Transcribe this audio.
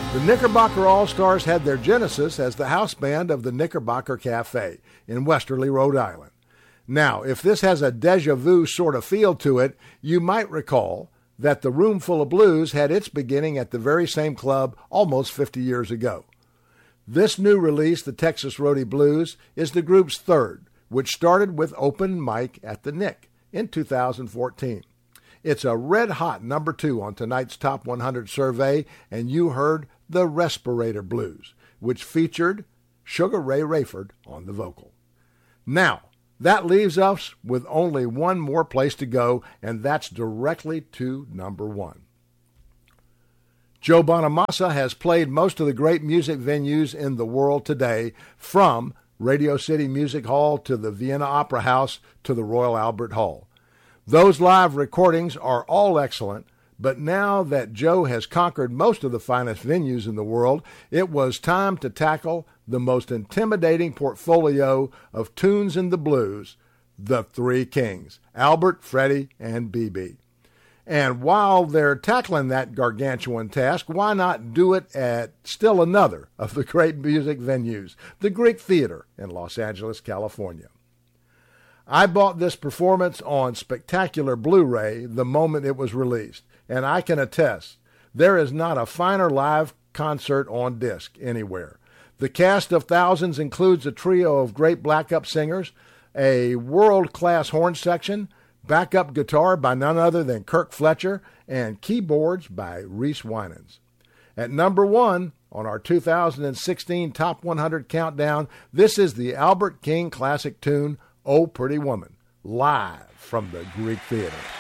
The Knickerbocker All-Stars had their genesis as the house band of the Knickerbocker Cafe in Westerly, Rhode Island. Now, if this has a déjà vu sort of feel to it, you might recall that the Room Full of Blues had its beginning at the very same club almost 50 years ago. This new release, the Texas Roadie Blues, is the group's third, which started with open mic at the Nick in 2014. It's a red-hot number 2 on tonight's Top 100 survey, and you heard the Respirator Blues, which featured Sugar Ray Rayford on the vocal. Now, that leaves us with only one more place to go, and that's directly to number 1. Joe Bonamassa has played most of the great music venues in the world today, from Radio City Music Hall to the Vienna Opera House to the Royal Albert Hall. Those live recordings are all excellent, but now that Joe has conquered most of the finest venues in the world, it was time to tackle the most intimidating portfolio of tunes in the blues, the Three Kings, Albert, Freddie, and B.B. And while they're tackling that gargantuan task, why not do it at still another of the great music venues, the Greek Theater in Los Angeles, California. I bought this performance on spectacular Blu-ray the moment it was released, and I can attest, there is not a finer live concert on disc anywhere. The cast of thousands includes a trio of great backup singers, a world-class horn section, backup guitar by none other than Kirk Fletcher, and keyboards by Reese Winans. At number 1 on our 2016 Top 100 Countdown, this is the Albert King classic tune, Oh Pretty Woman, live from the Greek Theater.